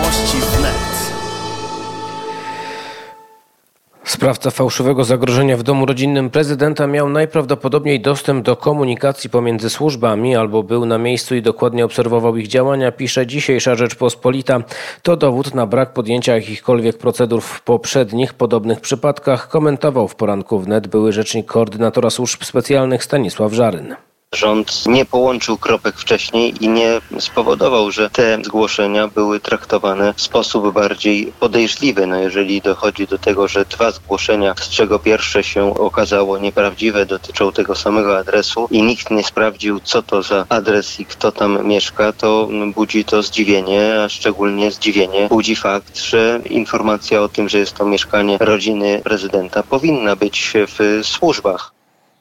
Wiadomości wnet. Sprawca fałszywego zagrożenia w domu rodzinnym prezydenta miał najprawdopodobniej dostęp do komunikacji pomiędzy służbami albo był na miejscu i dokładnie obserwował ich działania, pisze dzisiejsza Rzeczpospolita. To dowód na brak podjęcia jakichkolwiek procedur w poprzednich podobnych przypadkach, komentował w poranku wnet były rzecznik koordynatora służb specjalnych Stanisław Żaryn. Rząd nie połączył kropek wcześniej i nie spowodował, że te zgłoszenia były traktowane w sposób bardziej podejrzliwy. Jeżeli dochodzi do tego, że 2 zgłoszenia, z czego pierwsze się okazało nieprawdziwe, dotyczą tego samego adresu i nikt nie sprawdził, co to za adres i kto tam mieszka, to budzi to zdziwienie, a szczególnie zdziwienie budzi fakt, że informacja o tym, że jest to mieszkanie rodziny prezydenta, powinna być w służbach.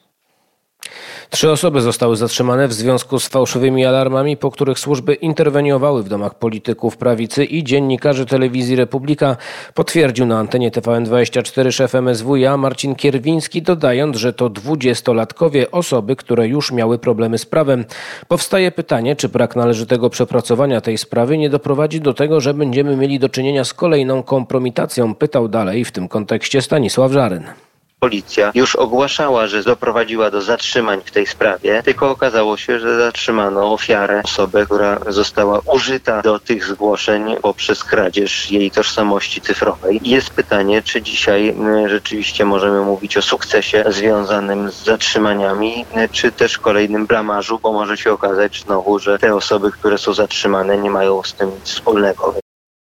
3 osoby zostały zatrzymane w związku z fałszywymi alarmami, po których służby interweniowały w domach polityków prawicy i dziennikarzy telewizji Republika, potwierdził na antenie TVN24 szef MSWiA Marcin Kierwiński, dodając, że to 20-latkowie, osoby, które już miały problemy z prawem. Powstaje pytanie, czy brak należytego przepracowania tej sprawy nie doprowadzi do tego, że będziemy mieli do czynienia z kolejną kompromitacją, pytał dalej w tym kontekście Stanisław Żaryn. Policja już ogłaszała, że doprowadziła do zatrzymań w tej sprawie, tylko okazało się, że zatrzymano ofiarę, osobę, która została użyta do tych zgłoszeń poprzez kradzież jej tożsamości cyfrowej. Jest pytanie, czy dzisiaj rzeczywiście możemy mówić o sukcesie związanym z zatrzymaniami, czy też kolejnym blamażu, bo może się okazać znowu, że te osoby, które są zatrzymane, nie mają z tym nic wspólnego.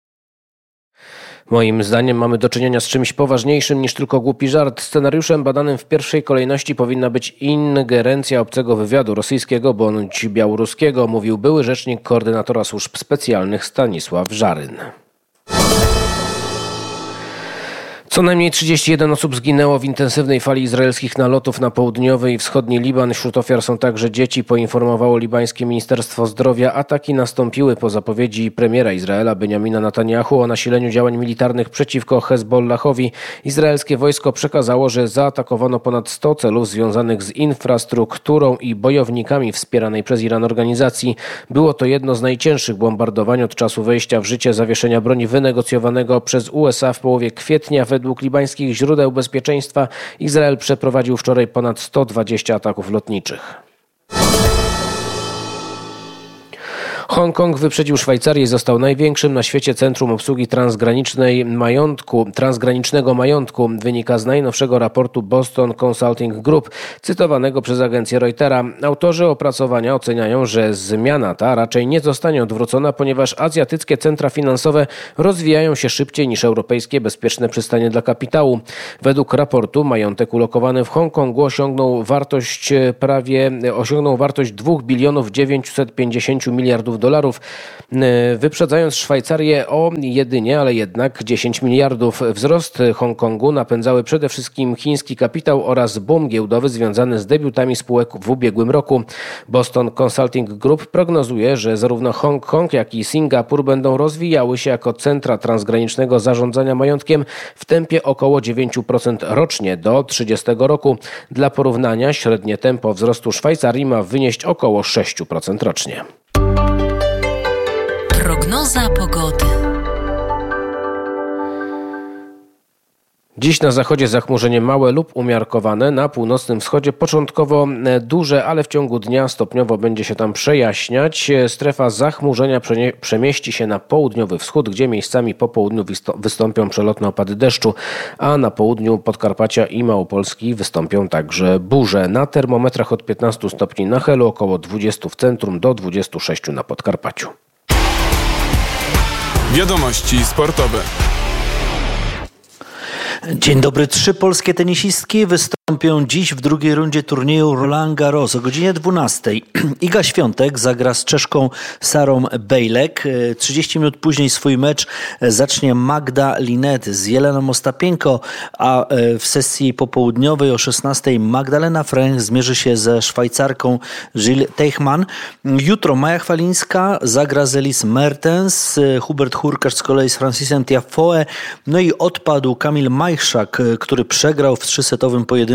Moim zdaniem mamy do czynienia z czymś poważniejszym niż tylko głupi żart. Scenariuszem badanym w pierwszej kolejności powinna być ingerencja obcego wywiadu rosyjskiego bądź białoruskiego, mówił były rzecznik koordynatora służb specjalnych Stanisław Żaryn. Co najmniej 31 osób zginęło w intensywnej fali izraelskich nalotów na południowy i wschodni Liban. Wśród ofiar są także dzieci, poinformowało libańskie Ministerstwo Zdrowia. Ataki nastąpiły po zapowiedzi premiera Izraela Benjamina Netanyahu o nasileniu działań militarnych przeciwko Hezbollahowi. Izraelskie wojsko przekazało, że zaatakowano ponad 100 celów związanych z infrastrukturą i bojownikami wspieranej przez Iran organizacji. Było to jedno z najcięższych bombardowań od czasu wejścia w życie zawieszenia broni wynegocjowanego przez USA w połowie kwietnia. Według libańskich źródeł bezpieczeństwa Izrael przeprowadził wczoraj ponad 120 ataków lotniczych. Hongkong wyprzedził Szwajcarię i został największym na świecie centrum obsługi transgranicznego majątku, wynika z najnowszego raportu Boston Consulting Group, cytowanego przez agencję Reutera. Autorzy opracowania oceniają, że zmiana ta raczej nie zostanie odwrócona, ponieważ azjatyckie centra finansowe rozwijają się szybciej niż europejskie bezpieczne przystanie dla kapitału. Według raportu majątek ulokowany w Hongkongu osiągnął wartość 2 bilionów 950 miliardów dolarów, wyprzedzając Szwajcarię o jedynie, ale jednak 10 miliardów. Wzrost Hongkongu napędzały przede wszystkim chiński kapitał oraz boom giełdowy związany z debiutami spółek w ubiegłym roku. Boston Consulting Group prognozuje, że zarówno Hongkong, jak i Singapur będą rozwijały się jako centra transgranicznego zarządzania majątkiem w tempie około 9% rocznie do 30 roku. Dla porównania średnie tempo wzrostu Szwajcarii ma wynieść około 6% rocznie. Prognoza pogody. Dziś na zachodzie zachmurzenie małe lub umiarkowane, na północnym wschodzie początkowo duże, ale w ciągu dnia stopniowo będzie się tam przejaśniać. Strefa zachmurzenia przemieści się na południowy wschód, gdzie miejscami po południu wystąpią przelotne opady deszczu, a na południu Podkarpacia i Małopolski wystąpią także burze. Na termometrach od 15 stopni na Helu, około 20 w centrum do 26 na Podkarpaciu. Wiadomości sportowe. Dzień dobry. 3 polskie tenisistki wystąpią dziś w drugiej rundzie turnieju Roland Garros o godzinie 12. Iga Świątek zagra z Czeszką Sarą Bejlek. 30 minut później swój mecz zacznie Magda Linette z Jeleną Ostapienko, a w sesji popołudniowej o 16 Magdalena Fręch zmierzy się ze Szwajcarką Jill Teichmann. Jutro Maja Chwalińska zagra z Elise Mertens, Hubert Hurkacz z kolei z Francisem Tiafoe. No i odpadł Kamil Majchrzak, który przegrał w 3-setowym pojedynku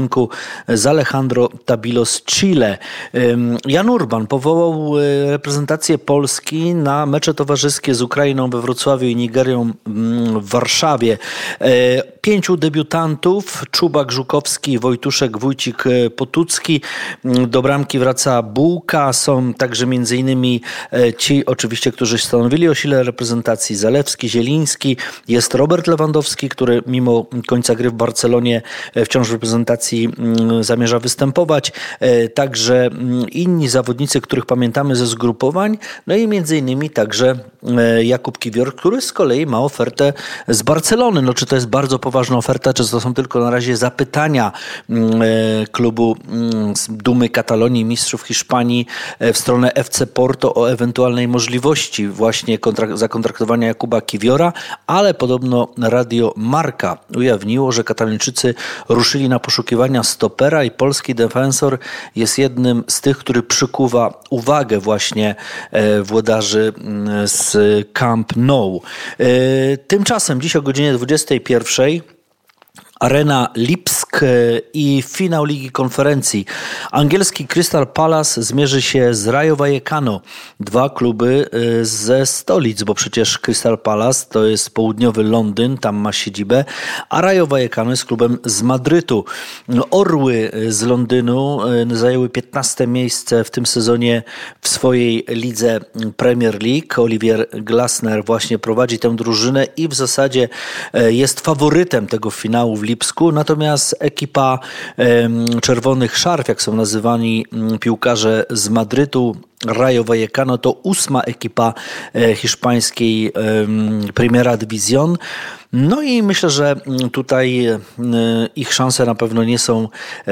pojedynku z Alejandro Tabilo z Chile. Jan Urban powołał reprezentację Polski na mecze towarzyskie z Ukrainą we Wrocławiu i Nigerią w Warszawie. 5 debiutantów, Czubak Żukowski, Wojtuszek Wójcik Potucki. Do bramki wraca Bułka. Są także m.in. ci oczywiście, którzy stanowili o sile reprezentacji: Zalewski, Zieliński. Jest Robert Lewandowski, który mimo końca gry w Barcelonie wciąż w reprezentacji zamierza występować. Także inni zawodnicy, których pamiętamy ze zgrupowań. No i m.in. także Jakub Kiwior, który z kolei ma ofertę z Barcelony. No, czy to jest bardzo poważna oferta, czy to są tylko na razie zapytania klubu Dumy Katalonii, mistrzów Hiszpanii w stronę FC Porto o ewentualnej możliwości właśnie zakontraktowania Jakuba Kiwiora, ale podobno Radio Marca ujawniło, że Katalończycy ruszyli na poszukiwania stopera i polski defensor jest jednym z tych, który przykuwa uwagę właśnie włodarzy z Camp Nou. Tymczasem dziś o godzinie 21:00 Arena Lipsk i finał Ligi Konferencji. Angielski Crystal Palace zmierzy się z Rayo Vallecano. 2 kluby ze stolic, bo przecież Crystal Palace to jest południowy Londyn, tam ma siedzibę, a Rayo Vallecano jest klubem z Madrytu. Orły z Londynu zajęły 15. miejsce w tym sezonie w swojej lidze Premier League. Olivier Glasner właśnie prowadzi tę drużynę i w zasadzie jest faworytem tego finału w Lipsku, natomiast ekipa Czerwonych Szarf, jak są nazywani piłkarze z Madrytu, Rayo Vallecano, to 8. ekipa hiszpańskiej Primera División. No i myślę, że tutaj ich szanse na pewno nie są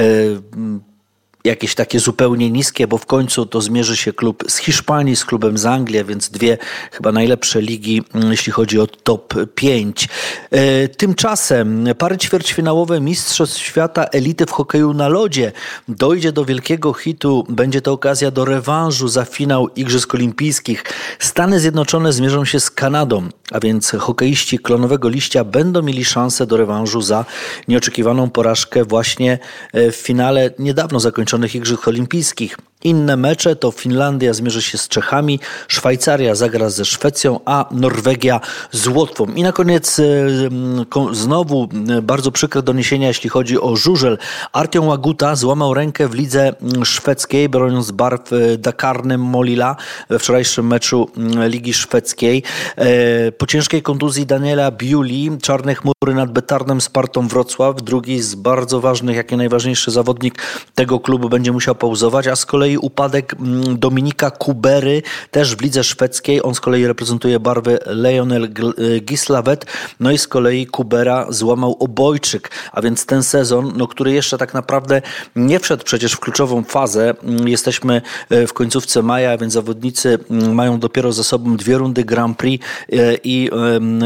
jakieś takie zupełnie niskie, bo w końcu to zmierzy się klub z Hiszpanii z klubem z Anglii, więc 2 chyba najlepsze ligi, jeśli chodzi o top 5. Tymczasem pary ćwierćfinałowe Mistrzostw Świata Elity w hokeju na lodzie. Dojdzie do wielkiego hitu, będzie to okazja do rewanżu za finał Igrzysk Olimpijskich. Stany Zjednoczone zmierzą się z Kanadą, a więc hokeiści klonowego liścia będą mieli szansę do rewanżu za nieoczekiwaną porażkę właśnie w finale niedawno zakończonych Igrzysk Olimpijskich. Inne mecze to Finlandia zmierzy się z Czechami, Szwajcaria zagra ze Szwecją, a Norwegia z Łotwą. I na koniec znowu bardzo przykre doniesienia, jeśli chodzi o żużel. Artyom Łaguta złamał rękę w lidze szwedzkiej, broniąc barw Dakarnem Molila we wczorajszym meczu Ligi Szwedzkiej. Po ciężkiej kontuzji Daniela Biuli, czarne chmury nad Betarnem Spartą Wrocław. Drugi z bardzo ważnych, jak nie najważniejszy zawodnik tego klubu będzie musiał pauzować, a z kolei upadek Dominika Kubery, też w lidze szwedzkiej. On z kolei reprezentuje barwy Leonel Gislaved. No i z kolei Kubera złamał obojczyk. A więc ten sezon, który jeszcze tak naprawdę nie wszedł przecież w kluczową fazę. Jesteśmy w końcówce maja, więc zawodnicy mają dopiero za sobą 2 rundy Grand Prix i